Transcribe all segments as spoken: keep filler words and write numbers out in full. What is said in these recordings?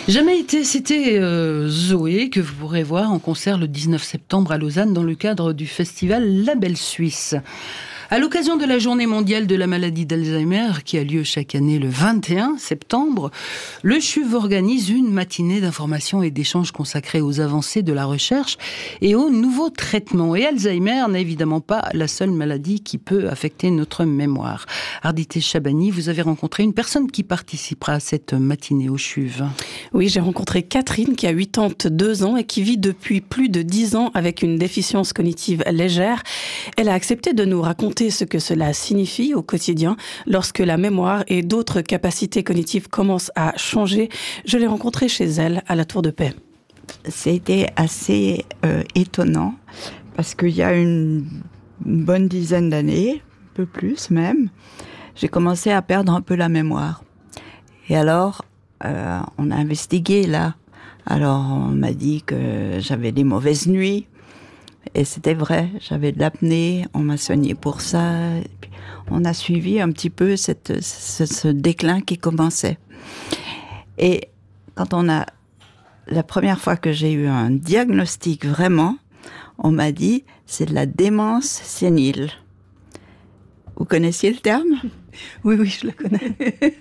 Jamais été, c'était euh, Zoé, que vous pourrez voir en concert le dix-neuf septembre à Lausanne dans le cadre du festival La Belle Suisse. À l'occasion de la journée mondiale de la maladie d'Alzheimer, qui a lieu chaque année le vingt et un septembre, le C H U V organise une matinée d'information et d'échanges consacrée aux avancées de la recherche et aux nouveaux traitements. Et Alzheimer n'est évidemment pas la seule maladie qui peut affecter notre mémoire. Ardité Chabani, vous avez rencontré une personne qui participera à cette matinée au C H U V. Oui, j'ai rencontré Catherine qui a quatre-vingt-deux ans et qui vit depuis plus de dix ans avec une déficience cognitive légère. Elle a accepté de nous raconter ce que cela signifie au quotidien lorsque la mémoire et d'autres capacités cognitives commencent à changer. Je l'ai rencontrée chez elle à la Tour de Paix. C'était assez euh, étonnant parce qu'il y a une bonne dizaine d'années, un peu plus même, j'ai commencé à perdre un peu la mémoire. Et alors, euh, on a investigué là. Alors, on m'a dit que j'avais des mauvaises nuits. Et c'était vrai, j'avais de l'apnée, on m'a soigné pour ça. Et puis on a suivi un petit peu cette, ce, ce déclin qui commençait. Et quand on a, la première fois que j'ai eu un diagnostic vraiment, on m'a dit c'est de la démence sénile. Vous connaissiez le terme ? Oui, oui, je le connais.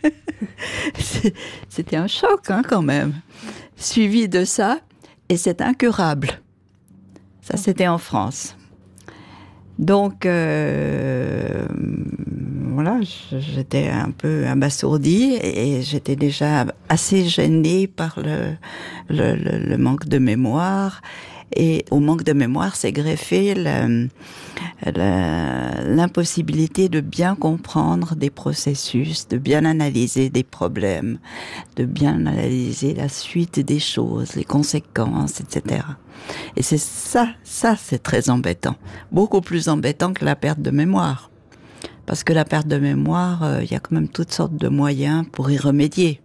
C'était un choc hein, quand même. Suivi de ça, et c'est incurable. Ça, c'était en France. Donc, euh, voilà, j'étais un peu abasourdie et j'étais déjà assez gênée par le, le, le, le manque de mémoire. Et au manque de mémoire, c'est greffé le, le, l'impossibilité de bien comprendre des processus, de bien analyser des problèmes, de bien analyser la suite des choses, les conséquences, et cetera. Et c'est ça, ça c'est très embêtant. Beaucoup plus embêtant que la perte de mémoire. Parce que la perte de mémoire, il euh, y a quand même toutes sortes de moyens pour y remédier.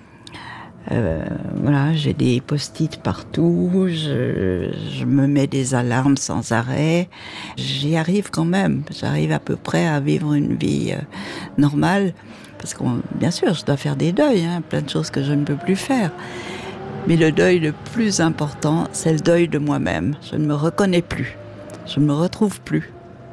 Euh, voilà, j'ai des post-it partout, je, je me mets des alarmes sans arrêt. J'y arrive quand même, j'arrive à peu près à vivre une vie euh, normale. Parce que, bien sûr, je dois faire des deuils, hein, plein de choses que je ne peux plus faire. Mais le deuil le plus important, c'est le deuil de moi-même. Je ne me reconnais plus, je ne me retrouve plus.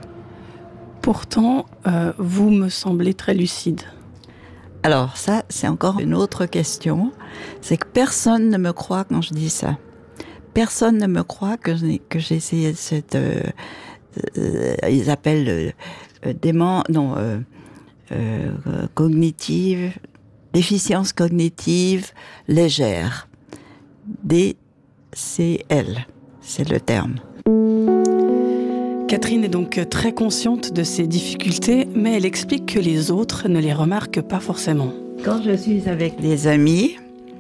Pourtant, euh, vous me semblez très lucide. Alors ça, c'est encore une autre question. C'est que personne ne me croit quand je dis ça. Personne ne me croit que j'ai, que j'ai essayé cette... Euh, euh, ils appellent euh, dément... Non, euh, euh, cognitive... Déficience cognitive légère. D C L, c'est le terme. Catherine est donc très consciente de ses difficultés, mais elle explique que les autres ne les remarquent pas forcément. Quand je suis avec des amis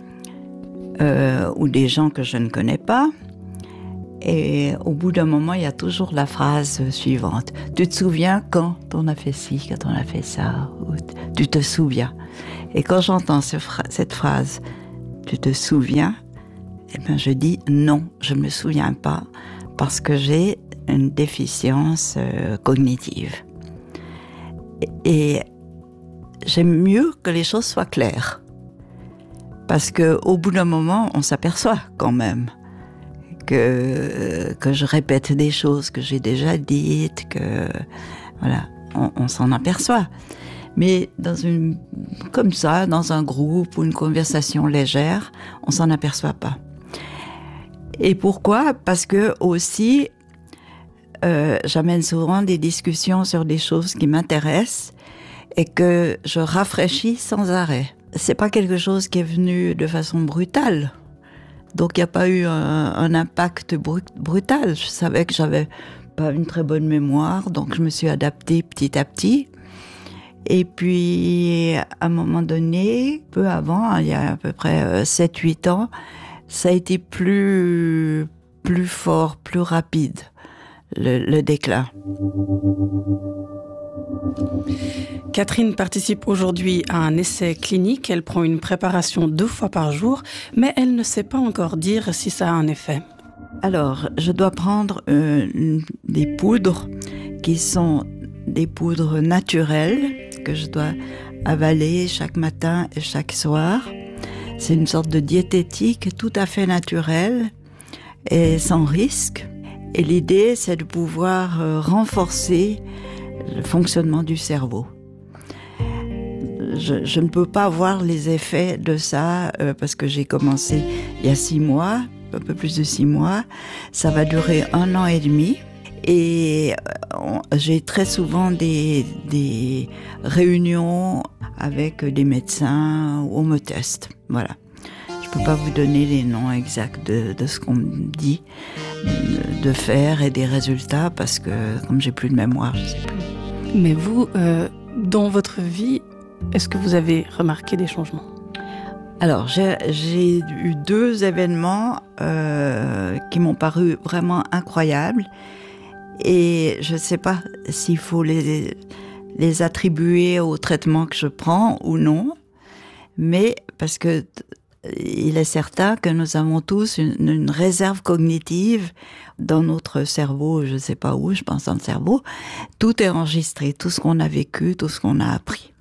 euh, ou des gens que je ne connais pas, et au bout d'un moment, il y a toujours la phrase suivante. Tu te souviens quand on a fait ci, quand on a fait ça, ou tu te souviens. Et quand j'entends ce fra- cette phrase, tu te souviens, eh ben je dis non, je ne me souviens pas, parce que j'ai une déficience euh, cognitive. Et, et j'aime mieux que les choses soient claires. Parce qu'au bout d'un moment, on s'aperçoit quand même que, que je répète des choses que j'ai déjà dites, que voilà, on, on s'en aperçoit. Mais dans une, comme ça, dans un groupe ou une conversation légère, on s'en aperçoit pas. Et pourquoi ? Parce que aussi, Euh, j'amène souvent des discussions sur des choses qui m'intéressent et que je rafraîchis sans arrêt. C'est pas quelque chose qui est venu de façon brutale. Donc il n'y a pas eu un, un impact brut, brutal. Je savais que j'avais pas une très bonne mémoire, donc je me suis adaptée petit à petit. Et puis, à un moment donné, peu avant, il y a à peu près sept huit ans, ça a été plus, plus fort, plus rapide. Le, le déclin. Catherine participe aujourd'hui à un essai clinique. Elle prend une préparation deux fois par jour, mais elle ne sait pas encore dire si ça a un effet. Alors, je dois prendre euh, des poudres qui sont des poudres naturelles que je dois avaler chaque matin et chaque soir. C'est une sorte de diététique tout à fait naturelle et sans risque. Et l'idée, c'est de pouvoir euh, renforcer le fonctionnement du cerveau. Je, je ne peux pas voir les effets de ça euh, parce que j'ai commencé il y a six mois, un peu plus de six mois. Ça va durer un an et demi. Et on, j'ai très souvent des, des réunions avec des médecins où on me teste. Voilà. Je ne peux pas vous donner les noms exacts de, de ce qu'on me dit de, de faire et des résultats parce que comme j'ai plus de mémoire, je ne sais plus. Mais vous, euh, dans votre vie, est-ce que vous avez remarqué des changements ? Alors, j'ai, j'ai eu deux événements euh, qui m'ont paru vraiment incroyables. Et je ne sais pas s'il faut les, les attribuer au traitement que je prends ou non. Mais parce que il est certain que nous avons tous une, une réserve cognitive dans notre cerveau, je ne sais pas où, je pense dans le cerveau. Tout est enregistré, tout ce qu'on a vécu, tout ce qu'on a appris.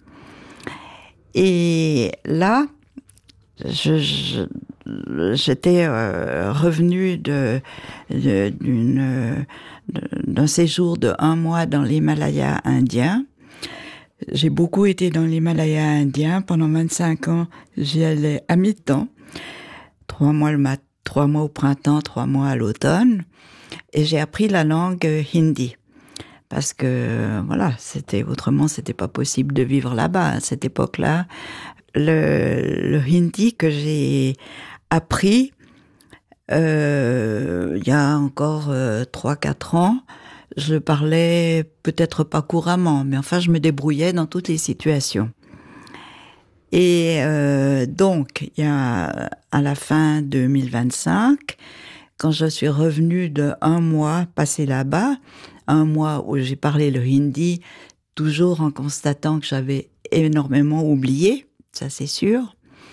Et là, je, je, j'étais euh, revenue de, de, d'une, de, d'un séjour de un mois dans l'Himalaya indien. J'ai beaucoup été dans l'Himalaya indien. Pendant vingt-cinq ans, j'y allais à mi-temps. Trois mois le mat, trois mois au printemps, trois mois à l'automne. Et j'ai appris la langue hindi. Parce que, voilà, c'était, autrement, c'était pas possible de vivre là-bas, à cette époque-là. Le, le hindi que j'ai appris, euh, il y a encore euh, trois, quatre ans, je parlais peut-être pas couramment, mais enfin, je me débrouillais dans toutes les situations. Et euh, donc, il y a, à la fin deux mille vingt-cinq, quand je suis revenue de un mois passé là-bas, un mois où j'ai parlé le hindi, toujours en constatant que j'avais énormément oublié, ça c'est sûr.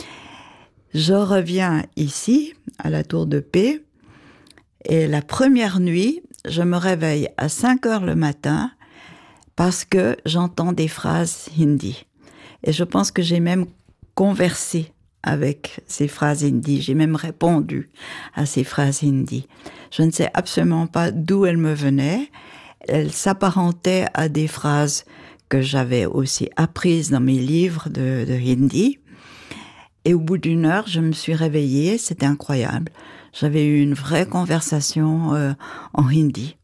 Je reviens ici, à la Tour de Paix, et la première nuit, je me réveille à cinq heures le matin parce que j'entends des phrases hindi. Et je pense que j'ai même conversé avec ces phrases hindi. J'ai même répondu à ces phrases hindi. Je ne sais absolument pas d'où elles me venaient. Elles s'apparentaient à des phrases que j'avais aussi apprises dans mes livres de, de hindi. Et au bout d'une heure, je me suis réveillée. C'était incroyable. J'avais eu une vraie conversation euh, en hindi.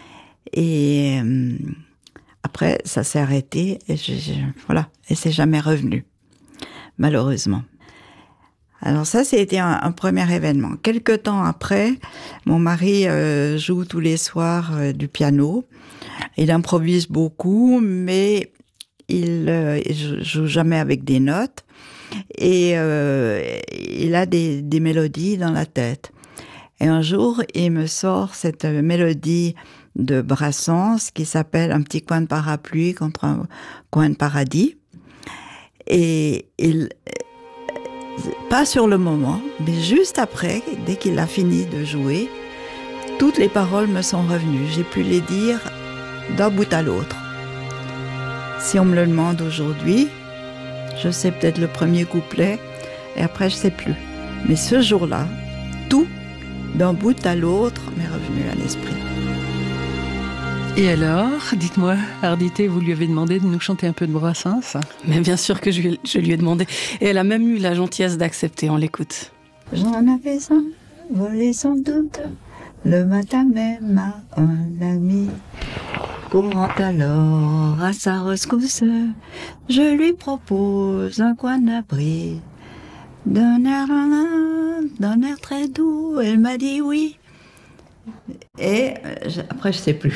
Et euh, après, ça s'est arrêté. Et je, je, voilà. Et c'est jamais revenu, malheureusement. Alors ça, c'était un, un premier événement. Quelque temps après, mon mari euh, joue tous les soirs euh, du piano. Il improvise beaucoup, mais il euh, il joue jamais avec des notes. Et euh, il a des, des mélodies dans la tête. Et un jour, il me sort cette mélodie de Brassens qui s'appelle « Un petit coin de parapluie contre un coin de paradis ». Et il, pas sur le moment, mais juste après, dès qu'il a fini de jouer, toutes les paroles me sont revenues. J'ai pu les dire d'un bout à l'autre. Si on me le demande aujourd'hui, je sais peut-être le premier couplet, et après je sais plus. Mais ce jour-là, tout, d'un bout à l'autre, m'est revenu à l'esprit. Et alors, dites-moi, Ardité, vous lui avez demandé de nous chanter un peu de Brassens ? Mais bien sûr que je, je lui ai demandé. Et elle a même eu la gentillesse d'accepter, on l'écoute. J'en avais un, volé sans doute, le matin même à un ami. Courant alors à sa rescousse, je lui propose un coin d'abri. D'un air, d'un air très doux, elle m'a dit oui. Et je, après, je sais plus.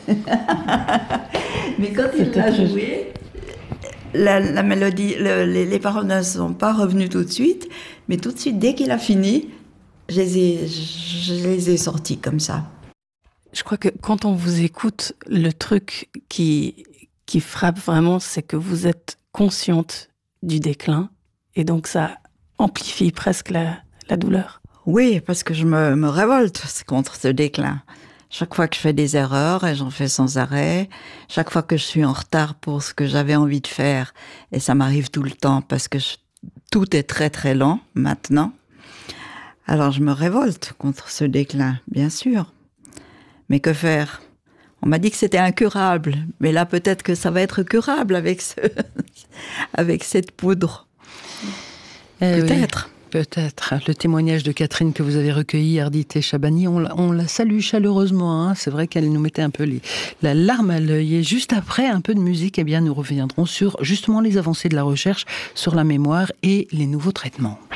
Mais quand il l'a joué, la, la mélodie, le, les, les paroles ne sont pas revenues tout de suite, mais tout de suite, dès qu'il a fini, je les ai, je, je les ai sorties comme ça. Je crois que quand on vous écoute, le truc qui, qui frappe vraiment, c'est que vous êtes consciente du déclin, et donc ça amplifie presque la, la douleur. Oui, parce que je me, me révolte contre ce déclin. Chaque fois que je fais des erreurs, et j'en fais sans arrêt, chaque fois que je suis en retard pour ce que j'avais envie de faire, et ça m'arrive tout le temps parce que je tout est très très lent maintenant. Alors je me révolte contre ce déclin, bien sûr. Mais que faire ? On m'a dit que c'était incurable, mais là peut-être que ça va être curable avec, ce avec cette poudre. Eh peut-être. Oui. Peut-être. Le témoignage de Catherine que vous avez recueilli, Ardité Chabani, on, on la salue chaleureusement. Hein. C'est vrai qu'elle nous mettait un peu les, la larme à l'œil. Et juste après un peu de musique, eh bien, nous reviendrons sur justement les avancées de la recherche sur la mémoire et les nouveaux traitements.